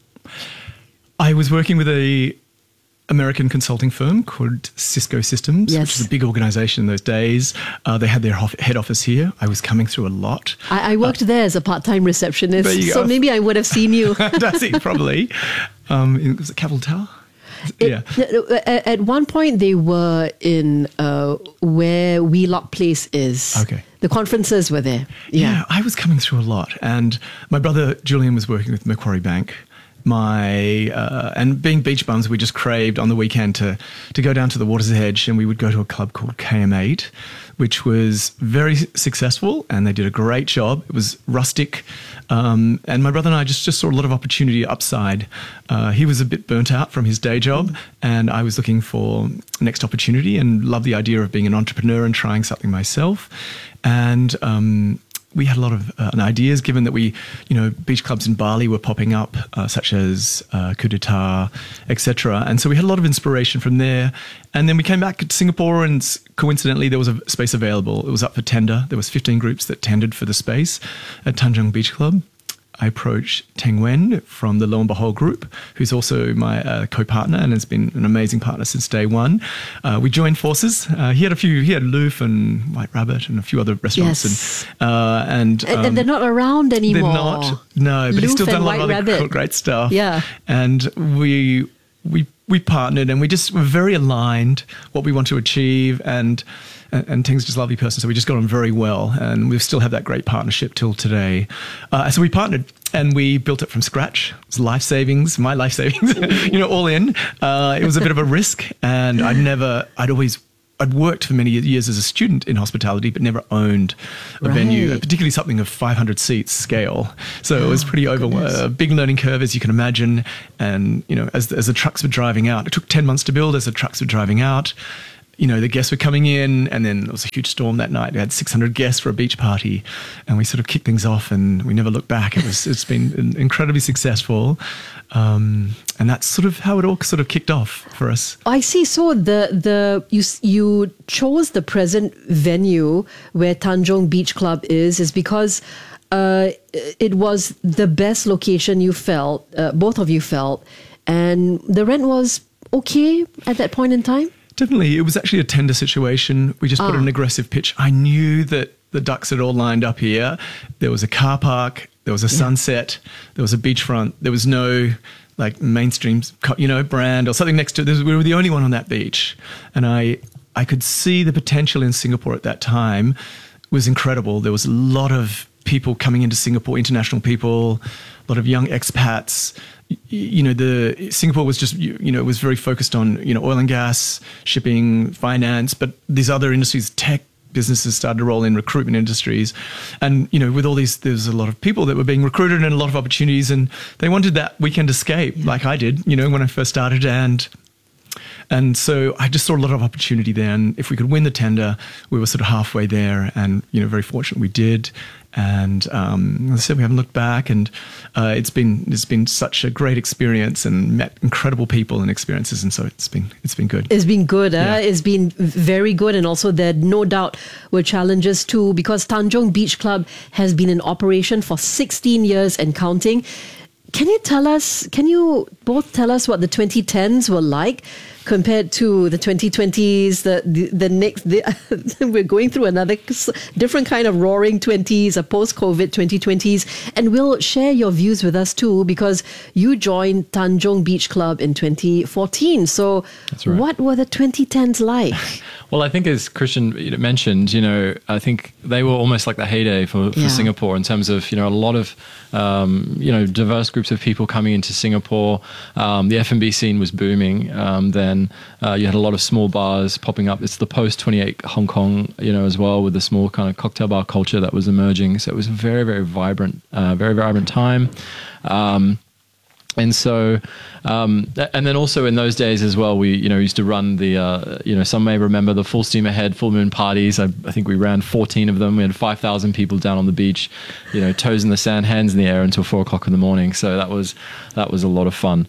I was working with a American consulting firm called Cisco Systems, Yes. which is a big organization in those days. Uh, they had their hof- head office here. I was coming through a lot. I, I worked there as a part-time receptionist, There you so go. maybe I would have seen you. Does he? Probably. Um, in- was it Capital Tower? Yeah. At at one point, they were in uh, where Wheelock Place is. Okay. The conferences were there. Yeah. Yeah, I was coming through a lot. And my brother Julian was working with Macquarie Bank. My uh, and being beach bums, we just craved on the weekend to to go down to the water's edge, and we would go to a club called K M eight, which was very successful, and they did a great job. It was rustic, um, and my brother and I just, just saw a lot of opportunity upside. Uh, he was a bit burnt out from his day job, and I was looking for next opportunity, and loved the idea of being an entrepreneur and trying something myself, and. Um, We had a lot of uh, ideas, given that we, you know, beach clubs in Bali were popping up, uh, such as uh, Coup d'etat, et cetera. And so we had a lot of inspiration from there. And then we came back to Singapore, and s- coincidentally, there was a space available. It was up for tender. There was fifteen groups that tendered for the space at Tanjong Beach Club. I approached Teng Wen from the Lo and Behold Group, who's also my uh, co-partner and has been an amazing partner since day one. Uh, we joined forces. Uh, he had a few, he had Loof and White Rabbit and a few other restaurants. Yes. And, uh, and, And, um, and they're not around anymore. they're not, no, but he's Loof still done and a lot of White other Rabbit. cool, great stuff. Yeah. And we, we, we partnered and we just were very aligned what we want to achieve, and and, and Teng's just a lovely person, so we just got on very well, and we still have that great partnership till today. Uh, so we partnered and we built it from scratch. It was life savings, my life savings, you know, all in. Uh, it was a bit of a risk, and I'd never, I'd always I'd worked for many years as a student in hospitality, but never owned a Right. venue, particularly something of five hundred seats scale. So it was Oh, pretty over a big learning curve, as you can imagine. And you know, as as the trucks were driving out, it took ten months to build. As the trucks were driving out, you know, the guests were coming in, and then there was a huge storm that night. We had six hundred guests for a beach party, and we sort of kicked things off, and we never looked back. It was it's been incredibly successful. Um, and that's sort of how it all sort of kicked off for us. I see. So the the you you chose the present venue where Tanjong Beach Club is is because uh, it was the best location you felt, uh, both of you felt, and the rent was okay at that point in time. Definitely. It was actually a tender situation. We just put Ah. an aggressive pitch. I knew that the ducks had all lined up here. There was a car park, there was a sunset, there was a beachfront. There was no like mainstream, co- you know, brand or something next to it. We were the only one on that beach. And I, I could see the potential in Singapore at that time was incredible. There was a lot of people coming into Singapore, international people, a lot of young expats. Y- You know, the Singapore was just, you you know, was very focused on, you know, oil and gas, shipping, finance, but these other industries, tech businesses started to roll in, recruitment industries. And, you know, with all these, there's a lot of people that were being recruited and a lot of opportunities, and they wanted that weekend escape like I did, you know, when I first started. And And so I just saw a lot of opportunity there. And if we could win the tender, we were sort of halfway there. And, you know, very fortunate we did. And um, as I said, we haven't looked back. And uh, it's been it's been such a great experience, and met incredible people and experiences. And so it's been it's been good. It's been good. Eh? Yeah. It's been very good. And also there no doubt were challenges too, because Tanjong Beach Club has been in operation for sixteen years and counting. Can you tell us, can you both tell us what the twenty tens were like compared to the twenty twenties, the, the, the next, the, we're going through another s- different kind of roaring twenties, a post-COVID twenty twenties, and we'll share your views with us too, because you joined Tanjong Beach Club in twenty fourteen. So That's right. what were the twenty tens like? Well, I think as Christian you know, mentioned, you know, I think they were almost like the heyday for, for Yeah. Singapore in terms of, you know, a lot of, um, you know, diverse groups of people coming into Singapore. Um, the F and B scene was booming. Um, then uh, you had a lot of small bars popping up. It's the post twenty-eight Hong Kong, you know, as well, with the small kind of cocktail bar culture that was emerging. So it was a very, very vibrant, uh, very vibrant time. Um, And so, um, and then also in those days as well, we, you know, used to run the, uh, you know, some may remember the full steam ahead, full moon parties. I, I think we ran fourteen of them. We had five thousand people down on the beach, you know, toes in the sand, hands in the air until four o'clock in the morning. So that was, that was a lot of fun.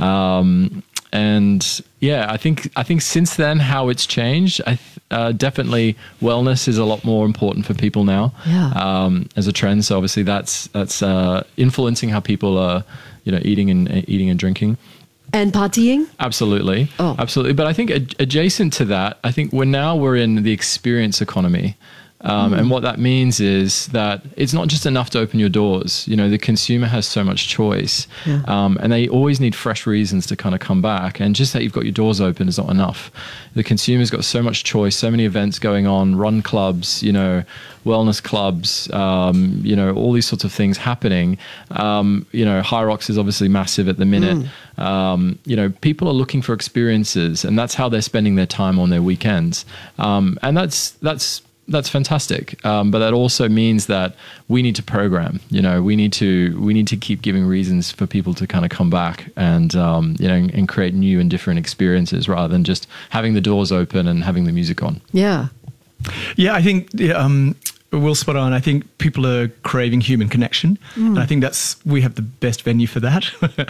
Um, and yeah, I think, I think since then how it's changed, I th- uh, definitely wellness is a lot more important for people now, Yeah. um, as a trend. So obviously that's, that's, uh, influencing how people are, you know, eating and uh, eating and drinking. And partying? Absolutely. Oh. Absolutely. But I think ad- adjacent to that, I think we're now we're in the experience economy. Um, Mm. And what that means is that it's not just enough to open your doors. You know, the consumer has so much choice, Yeah. um, and they always need fresh reasons to kind of come back. And just that you've got your doors open is not enough. The consumer's got so much choice, so many events going on, run clubs, you know, wellness clubs, um, you know, all these sorts of things happening. Um, you know, High Rocks is obviously massive at the minute. Mm. Um, you know, people are looking for experiences, and that's how they're spending their time on their weekends. Um, and that's that's that's fantastic. Um, but that also means that we need to program. You know, we need to we need to keep giving reasons for people to kind of come back and um, you know and, and create new and different experiences rather than just having the doors open and having the music on. Yeah. Yeah, I think yeah, um, Will spot on. I think people are craving human connection, Mm. and I think that's we have the best venue for that.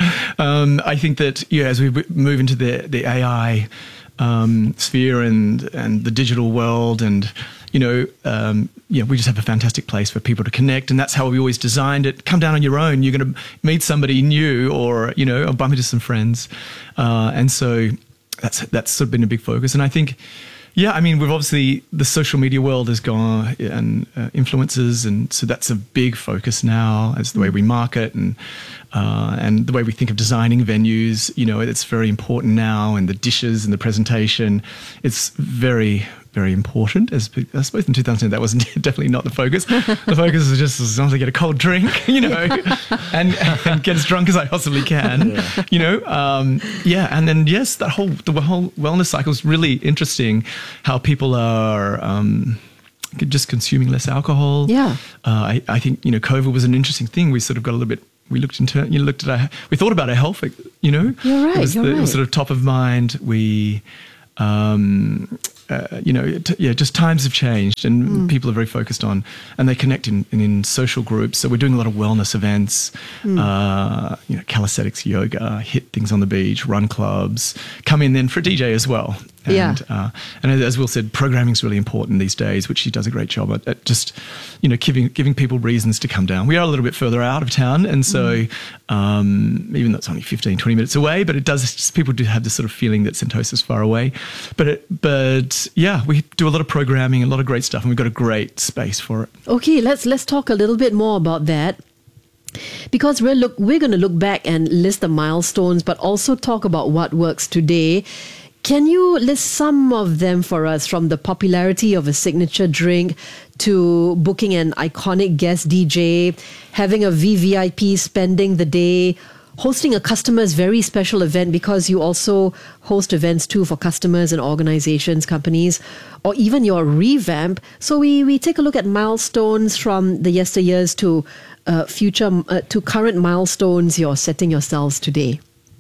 um, I think that yeah, as we w- move into the the A I um, sphere and and the digital world, and you know, um, yeah, we just have a fantastic place for people to connect, and that's how we always designed it. Come down on your own. You're going to meet somebody new, or you know, or bump into some friends, uh, and so that's that's sort of been a big focus. And I think, yeah, I mean, we've obviously the social media world has gone and uh, influencers, and so that's a big focus now as the way we market and uh, and the way we think of designing venues. You know, it's very important now, and the dishes and the presentation, it's very. Very important. As I suppose in two thousand ten, that wasn't definitely not the focus. The focus is just as long as I get a cold drink, you know, and, and get as drunk as I possibly can, yeah. you know. Um, yeah, and then yes, that whole the whole wellness cycle is really interesting. How people are um, just consuming less alcohol. Yeah, uh, I, I think you know COVID was an interesting thing. We sort of got a little bit. We looked into you know, looked at our, we thought about our health. You know, you're right. It was, you're the, right. It was sort of top of mind. We. Um, Uh, you know, t- yeah, just times have changed, and mm. people are very focused on, and they connect in, in, in social groups. So we're doing a lot of wellness events, mm. uh, you know, calisthenics, yoga, hit things on the beach, run clubs. Come in then for a D J as well. And, yeah. Uh, and as Will said, programming is really important these days, which he does a great job at, at just, you know, giving giving people reasons to come down. We are a little bit further out of town, and so mm. um, even though it's only fifteen, twenty minutes away, but it does, just, people do have this sort of feeling that Sentosa's far away. But it, but yeah, we do a lot of programming, a lot of great stuff, and we've got a great space for it. Okay, let's let's talk a little bit more about that. Because we're look we're going to look back and list the milestones, but also talk about what works today. Can you list some of them for us, from the popularity of a signature drink to booking an iconic guest D J, having a V V I P spending the day, hosting a customer's very special event, because you also host events too for customers and organizations, companies, or even your revamp. So we, we take a look at milestones from the yesteryears to uh, future, uh, to current milestones you're setting yourselves today.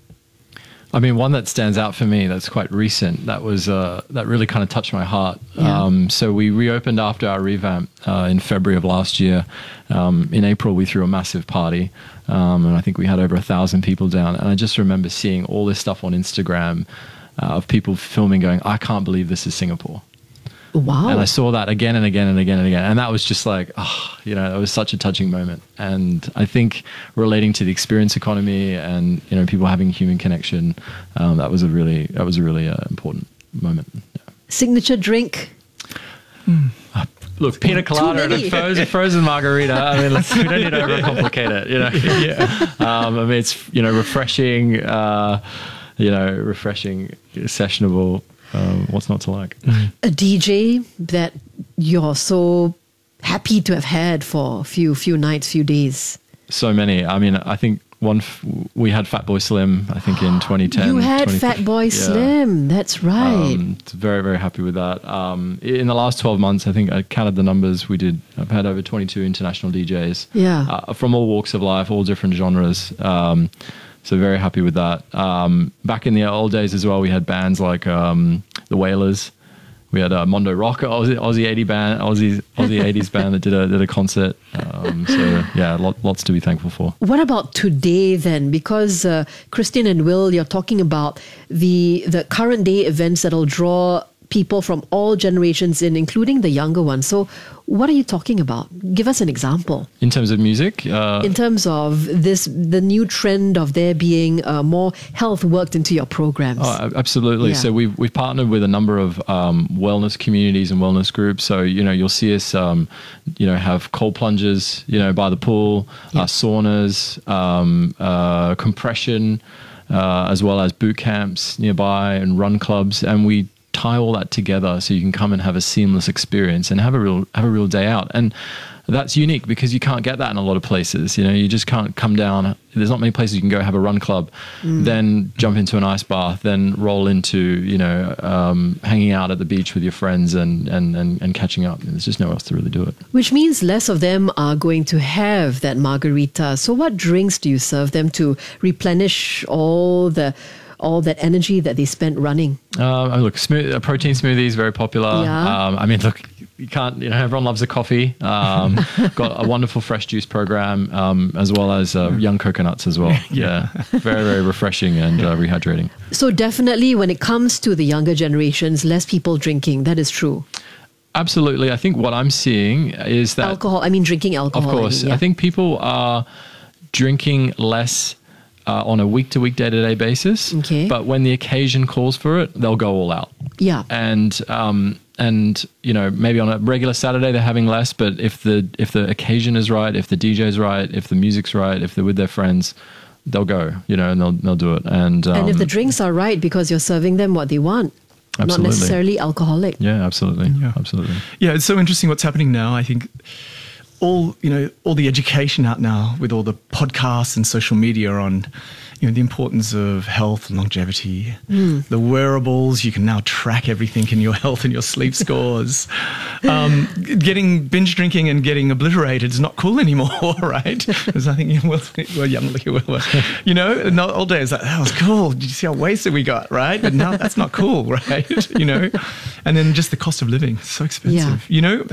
I mean, one that stands out for me that's quite recent, that was uh, that really kind of touched my heart. Yeah. Um, so we reopened after our revamp uh, in February of last year. Um, in April, we threw a massive party, um, and I think we had over a thousand people down. And I just remember seeing all this stuff on Instagram uh, of people filming going, I can't believe this is Singapore. Wow. And I saw that again and again and again and again. And that was just like, oh, you know, it was such a touching moment. And I think relating to the experience economy and, you know, people having human connection, um, that was a really, that was a really uh, important moment. Yeah. Signature drink? Hmm. Uh, look, pina colada and a frozen, frozen margarita. I mean, let's, we don't need to overcomplicate it, you know. yeah. um, I mean, it's, you know, refreshing, uh, you know, refreshing, sessionable. Um, what's not to like? A D J that you're so happy to have had for a few few nights, few days. So many. I mean, I think one f- we had Fatboy Slim. I think in twenty ten. You had Fatboy yeah. Slim. That's right. Um, very very happy with that. Um, in the last twelve months, I think I counted the numbers. We did. I've had over twenty-two international D Js. Yeah. Uh, from all walks of life, all different genres. Um, So very happy with that. Um, back in the old days as well, we had bands like um, the Wailers. We had uh, Mondo Rock, Aussie, Aussie eighty band, Aussie Aussie eighties band that did a did a concert. Um, so yeah, lot, lots to be thankful for. What about today then? Because uh, Christian and Will, you're talking about the the current day events that'll draw people from all generations in, including the younger ones. So what are you talking about? Give us an example. In terms of music? Uh, in terms of this, the new trend of there being uh, more health worked into your programs. Oh, absolutely. Yeah. So we've, we've partnered with a number of um, wellness communities and wellness groups. So, you know, you'll see us, um, you know, have cold plunges, you know, by the pool, yeah. uh, saunas, um, uh, compression, uh, as well as boot camps nearby and run clubs. And we tie all that together so you can come and have a seamless experience and have a real have a real day out. And that's unique because you can't get that in a lot of places. You know, you just can't come down. There's not many places you can go have a run club, mm. then jump into an ice bath, then roll into, you know, um, hanging out at the beach with your friends and, and, and, and catching up. There's just nowhere else to really do it. Which means less of them are going to have that margarita. So what drinks do you serve them to replenish all the all that energy that they spent running? Uh, look, smooth, uh, protein smoothies, very popular. Yeah. Um, I mean, look, you can't, you know, everyone loves a coffee. Um, got a wonderful fresh juice program, um, as well as uh, young coconuts as well. Yeah. Very, very refreshing and uh, rehydrating. So definitely when it comes to the younger generations, less people drinking. That is true. Absolutely. I think what I'm seeing is that alcohol, I mean drinking alcohol. Of course. I, mean, yeah. I think people are drinking less uh, on a week-to-week, day-to-day basis. Okay. But when the occasion calls for it, they'll go all out. Yeah. And um, and you know, maybe on a regular Saturday they're having less, but if the if the occasion is right, if the D J's right, if the music's right, if they're with their friends, they'll go, you know, and they'll they'll do it. And um, and if the drinks are right, because you're serving them what they want, absolutely. not necessarily alcoholic. Yeah, absolutely. Yeah. Absolutely. Yeah, it's so interesting what's happening now. I think all, you know, all the education out now with all the podcasts and social media on, you know, the importance of health and longevity, Mm. the wearables, you can now track everything in your health and your sleep scores. Um, getting binge drinking and getting obliterated is not cool anymore, right? Because I think, you know, well, well, young, well, you know, in the old days, like, that was cool. Did you see how wasted we got, right? But now that's not cool, right? You know, and then just the cost of living, so expensive, Yeah. you know?